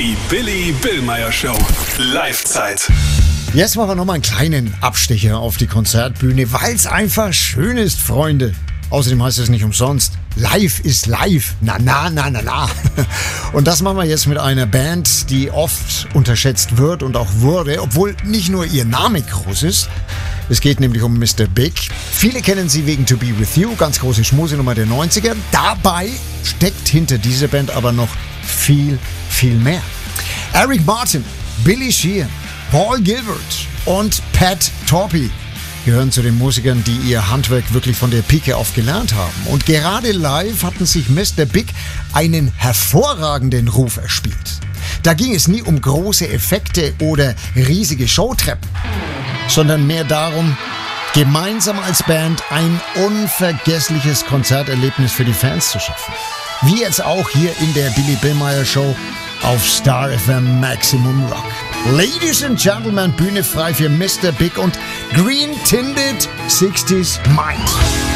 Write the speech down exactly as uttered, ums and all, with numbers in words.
Die Billy Billmeyer Show. Live-Zeit. Jetzt machen wir nochmal einen kleinen Abstecher auf die Konzertbühne, weil es einfach schön ist, Freunde. Außerdem heißt es nicht umsonst, live ist live. Na, na, na, na, na. Und das machen wir jetzt mit einer Band, die oft unterschätzt wird und auch wurde, obwohl nicht nur ihr Name groß ist. Es geht nämlich um Mister Big. Viele kennen sie wegen To Be With You, ganz große Schmusenummer der neunziger. Dabei steckt hinter dieser Band aber noch viel, viel mehr. Eric Martin, Billy Sheehan, Paul Gilbert und Pat Torpey gehören zu den Musikern, die ihr Handwerk wirklich von der Pike auf gelernt haben. Und gerade live hatten sich Mister Big einen hervorragenden Ruf erspielt. Da ging es nie um große Effekte oder riesige Showtreppen, sondern mehr darum, gemeinsam als Band ein unvergessliches Konzerterlebnis für die Fans zu schaffen. Wie jetzt auch hier in der Billy Billmeyer Show auf Star F M Maximum Rock. Ladies and Gentlemen, Bühne frei für Mister Big und Green Tinted sixties Mind.